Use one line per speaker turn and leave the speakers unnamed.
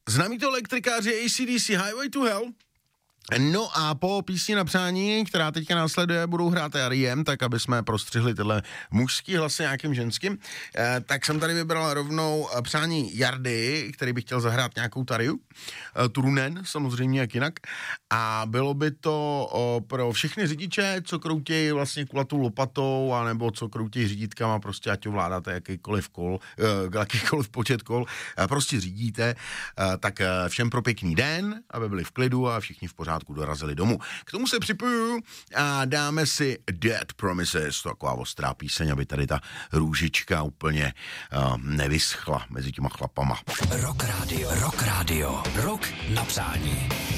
Známí to elektrikáři AC/DC Highway to Hell. No a po písni na přání, která teďka následuje, budou hrát R.E.M., tak aby jsme prostřihli tyhle mužský hlasy nějakým ženským, tak jsem tady vybral rovnou přání Jardy, který by chtěl zahrát nějakou tariu, Turunen, samozřejmě jak jinak, a bylo by to pro všechny řidiče, co kroutějí vlastně kulatou lopatou, anebo co kroutějí řídítkama, prostě ať ovládáte jakýkoliv počet kol, prostě řídíte, tak všem pro pěkný den, aby byli v klidu a všichni v pořádku dorazili domů. K tomu se připojuju a dáme si Dead Promises, taková ostrá píseň, aby tady ta růžička úplně nevyschla mezi těma chlapama.
Rock Radio, rock na přání.